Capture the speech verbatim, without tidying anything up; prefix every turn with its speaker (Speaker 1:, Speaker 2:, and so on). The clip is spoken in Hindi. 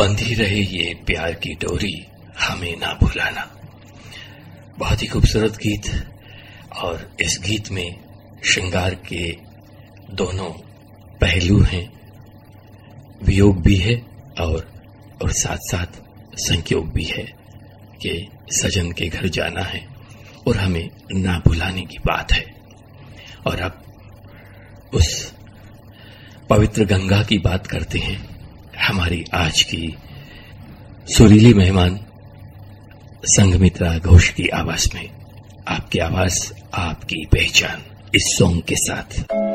Speaker 1: बंधी रहे ये प्यार की डोरी, हमें ना भुलाना। बहुत ही खूबसूरत गीत। और इस गीत में श्रृंगार के दोनों पहलू हैं, वियोग भी है और और साथ साथ संयोग भी है कि सजन के घर जाना है और हमें ना भुलाने की बात है। और अब उस पवित्र गंगा की बात करते हैं। हमारी आज की सुरीली मेहमान संघमित्रा घोष की आवाज में, आपकी आवाज आपकी पहचान, इस सॉन्ग के साथ।